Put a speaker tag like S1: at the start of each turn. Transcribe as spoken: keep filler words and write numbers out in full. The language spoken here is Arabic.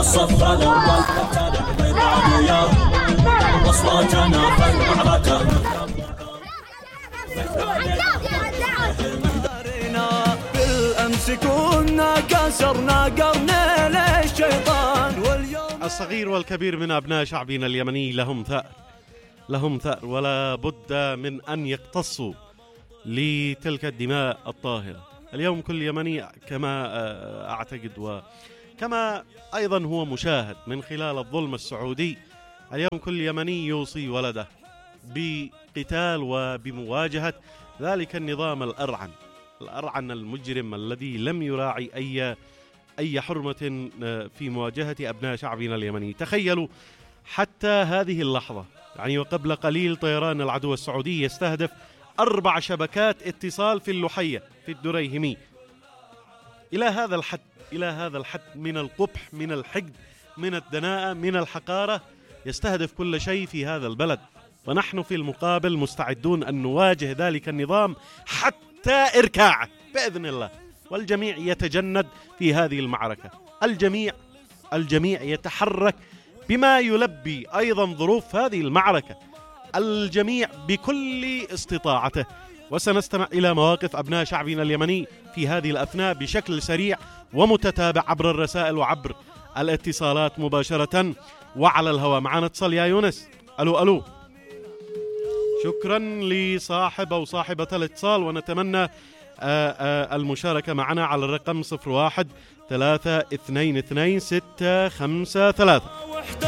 S1: الصف الأول تتابع الوطنية وأصواتنا في المعركة.
S2: بالأمس كنا كسرنا قرنين الشيطان واليوم.
S3: الصغير والكبير من أبناء شعبنا اليمني لهم ثأر، لهم ثأر ولا بد من أن يقتصوا لتلك الدماء الطاهرة. اليوم كل يمني كما أعتقد وكما أيضا هو مشاهد من خلال الظلم السعودي، اليوم كل يمني يوصي ولده بقتال وبمواجهة ذلك النظام الأرعن، الأرعن المجرم الذي لم يراعي أي أي حرمة في مواجهة أبناء شعبنا اليمني. تخيلوا حتى هذه اللحظة، يعني وقبل قليل طيران العدو السعودي يستهدف أربع شبكات اتصال في اللحية في الدريهمي. إلى هذا الحد، إلى هذا الحد من القبح، من الحقد، من الدناءة، من الحقارة، يستهدف كل شيء في هذا البلد. ونحن في المقابل مستعدون أن نواجه ذلك النظام حتى إركاعه بإذن الله، والجميع يتجند في هذه المعركة. الجميع الجميع يتحرك بما يلبي أيضا ظروف هذه المعركة، الجميع بكل استطاعته. وسنستمع إلى مواقف أبناء شعبنا اليمني في هذه الأثناء بشكل سريع ومتتابع عبر الرسائل وعبر الاتصالات مباشرة وعلى الهواء. معنا اتصال يا يونس. ألو ألو. شكرا لصاحب أو صاحبة الاتصال، ونتمنى آآ آآ المشاركة معنا على الرقم صفر واحد ثلاثة اثنين اثنين ستة خمسة ثلاثة.